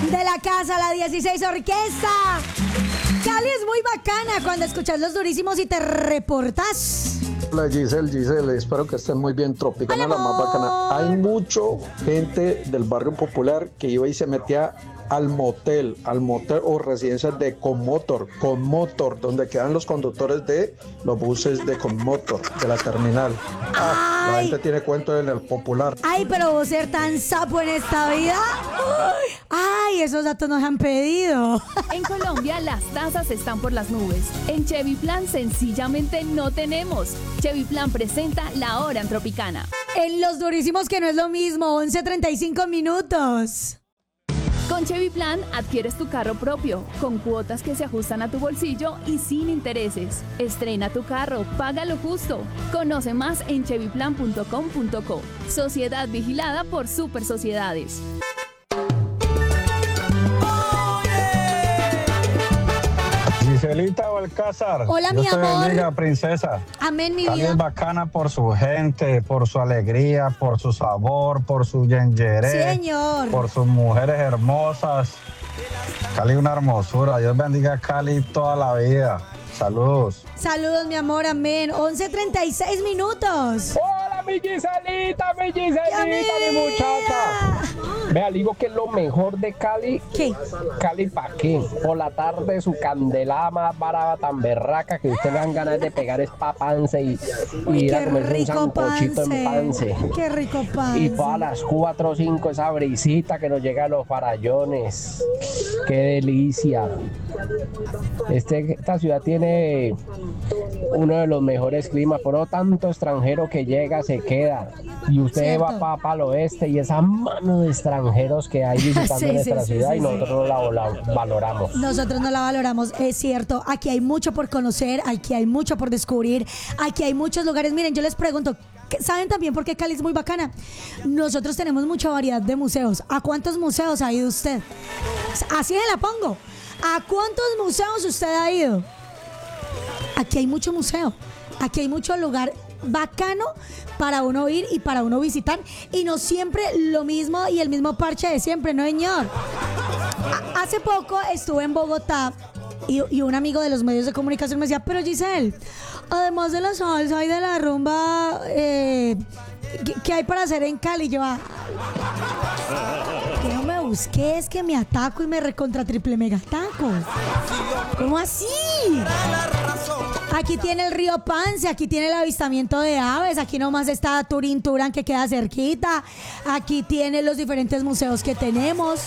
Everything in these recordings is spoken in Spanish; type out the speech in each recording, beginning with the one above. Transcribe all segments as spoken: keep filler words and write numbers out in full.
de la casa, la dieciséis Orquesta. Cali es muy bacana cuando escuchas los durísimos y te reportas. Hola Giselle, Giselle, espero que estén muy bien. Tropicana, Hola, la más bacana. Hay mucho gente del barrio popular que iba y se metía al motel, al motel o residencias de Conmotor, Conmotor, donde quedan los conductores de los buses de Conmotor, de la terminal. Ah, la gente tiene cuento en el popular. Ay, pero vos ser tan sapo en esta vida. Uy, ay, esos datos nos han pedido. En Colombia las tasas están por las nubes. En Chevy Plan sencillamente no tenemos. Chevy Plan presenta La Hora en Tropicana. En los durísimos que no es lo mismo, once treinta y cinco minutos. Con Chevy Plan adquieres tu carro propio, con cuotas que se ajustan a tu bolsillo y sin intereses. Estrena tu carro, paga lo justo. Conoce más en chevy plan punto com punto co. Sociedad vigilada por Super Sociedades. Giselita Balcázar. Hola, Dios mi te amor. bendiga, princesa. Amén, mi Cali vida. es bacana por su gente, por su alegría, por su sabor, por su yengeré, Señor. por sus mujeres hermosas. Cali una hermosura. Dios bendiga a Cali toda la vida. Saludos. Saludos, mi amor, amén. once treinta y seis minutos. Hola, mi Giselita, mi Giselita, ¡Mi mi muchacha. Vea, digo que es lo mejor de Cali. ¿Qué? Cali, ¿pa' qué? Por la tarde, su candelada más barata, tan berraca, que usted le dan ganas de pegar es pa' panse y, y ir a Qué comerse un rico sancochito en panse. panse. Qué rico panse. Y para las cuatro o cinco esa brisita que nos llega a los farallones. Qué delicia. Este, esta ciudad tiene uno de los mejores climas, por lo tanto extranjero que llega se queda. Y usted Cierto. va para pa el oeste y esa mano de extranjeros que hay visitando Sí, nuestra sí, sí, ciudad sí, y sí. nosotros no la vola- valoramos. Nosotros no la valoramos, es cierto. Aquí hay mucho por conocer, aquí hay mucho por descubrir, aquí hay muchos lugares. Miren, yo les pregunto, ¿saben también por qué Cali es muy bacana? Nosotros tenemos mucha variedad de museos. ¿A cuántos museos ha ido usted? Así se la pongo. ¿A cuántos museos usted ha ido? Aquí hay mucho museo, aquí hay mucho lugar bacano para uno ir y para uno visitar, y no siempre lo mismo y el mismo parche de siempre, no señor. A- hace poco estuve en Bogotá y, y un amigo de los medios de comunicación me decía, pero Giselle, además de la salsa y de la rumba, eh, ¿qué, qué hay para hacer en Cali? Y yo, ah, que no me busques, que me ataco y me recontra triple mega ataco. ¿Cómo así? Aquí tiene el río Pance, aquí tiene el avistamiento de aves, aquí nomás está Turín Turán que queda cerquita, aquí tiene los diferentes museos que tenemos.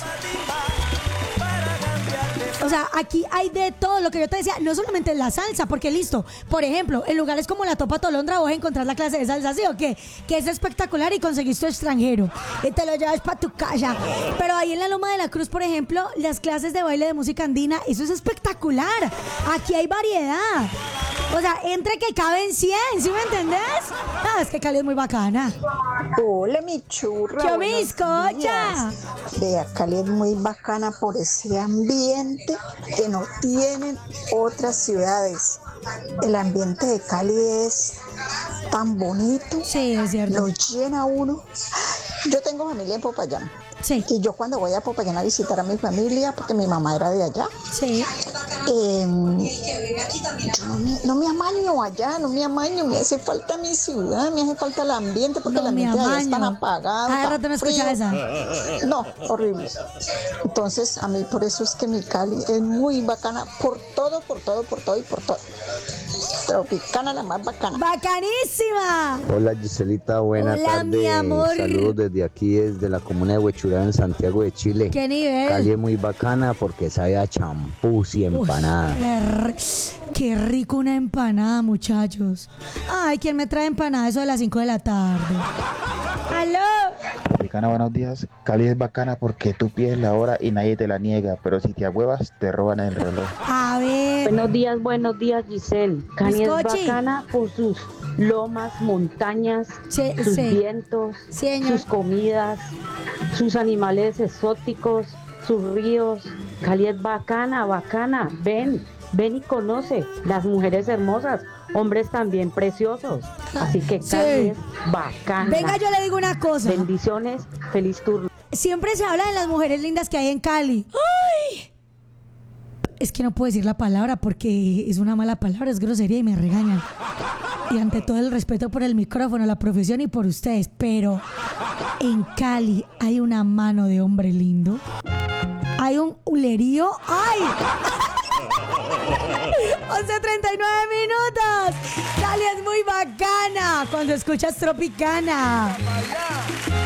O sea, aquí hay de todo lo que yo te decía, no solamente la salsa, porque listo, por ejemplo, en lugares como la Topa Tolondra vos encontrás la clase de salsa, ¿sí o qué? Que es espectacular y conseguís tu extranjero y te lo llevas para tu casa. Pero ahí en la Loma de la Cruz, por ejemplo, las clases de baile de música andina, eso es espectacular. Aquí hay variedad. O sea, entre que caben cien, ¿sí me entendés? Ah, es que Cali es muy bacana. Hola, mi churra. ¡Qué buenos bizcocha! días. Vea, Cali es muy bacana por ese ambiente que no tienen otras ciudades. El ambiente de Cali es tan bonito. Sí, es cierto. Lo llena uno. Yo tengo familia en Popayán. Sí, Y yo cuando voy a Popayán a visitar a mi familia, porque mi mamá era de allá, sí. eh, yo no me, no me amaño allá, no me amaño, me hace falta mi ciudad, me hace falta el ambiente, porque No el me ambiente de allá es tan amaño. apagado. Hace tan rato no escuchaba frío. esa. No, horrible. Entonces, a mí por eso es que mi Cali es muy bacana, por todo, por todo, por todo y por todo. Tropicana, la más bacana. ¡Bacanísima! Hola Giselita, buena Hola, tarde. mi amor. Saludos desde aquí, desde la comuna de Huechurá en Santiago de Chile. ¡Qué nivel! Cali es muy bacana porque sabe a champús y empanada. Qué, r- qué rico una empanada, muchachos. Ay, ¿quién me trae empanada? Eso de las cinco de la tarde. ¡Aló! Tropicana, buenos días. Cali es bacana porque tú pides la hora y nadie te la niega, pero si te ahuevas, te roban el reloj. A ver. Buenos días, buenos días, Giselle. Cali es Bizcochi. bacana por sus lomas, montañas, Sí, sus sí. vientos, Sí, señor. sus comidas, sus animales exóticos, sus ríos. Cali es bacana, bacana. Ven, ven y conoce las mujeres hermosas, hombres también preciosos. Así que Cali Sí. es bacana. Venga, yo le digo una cosa. Bendiciones, feliz turno. siempre se habla de las mujeres lindas que hay en Cali. ¡Ay! Es que no puedo decir la palabra porque es una mala palabra, es grosería y me regañan. Y ante todo el respeto por el micrófono, la profesión y por ustedes, pero en Cali hay una mano de hombre lindo. Hay un hulerío. ¡Ay! once treinta y nueve minutos. Cali es muy bacana cuando escuchas Tropicana.